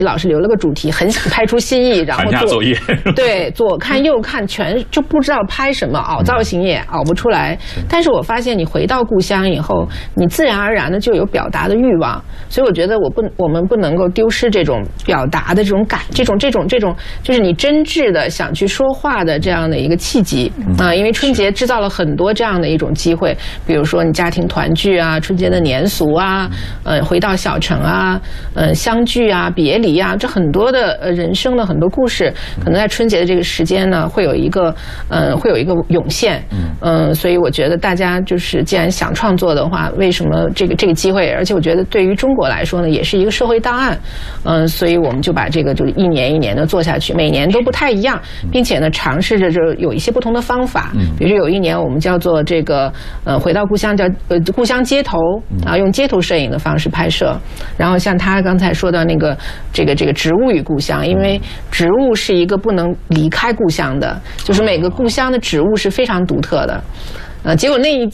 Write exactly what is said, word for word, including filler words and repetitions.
老师留了个主题，很想拍出新意，然后寒假作业对左看右看全就不知道拍什么，凹造型也凹不出来。但是我发现你回到故乡以后，你自然而然的就有表达的欲望，所以我觉得我不我们不能够丢失这种表达的这种感，这种这种这种就是你真挚的想去说话的这样的一个契机啊、呃！因为春节制造了很多这样的一种机会，比如说你家庭团聚啊，春节的年俗啊，呃，回到小城啊，呃，相聚啊，别离啊，这很多的呃人生的很多故事，可能在春节的这个时间呢，会有一个呃，会有一个涌现。嗯、呃，所以我觉得大家就是既然想创作的话，为什么这个这个机会？而且我觉得对于中国来说呢，也是一个社会档案。嗯、呃，所以我们就把这个就是一年一年的做下去，每年都不太一样，并且呢，尝试着就有一些不同的方法。比如说有一年我们叫做这个呃，回到故乡叫呃故乡街头啊，用街头摄影的方式拍摄。然后像他刚才说到那个这个这个植物与故乡，因为植物是一个不能离开故乡的，就是每个故乡的植物是非常独特的。呃，结果那一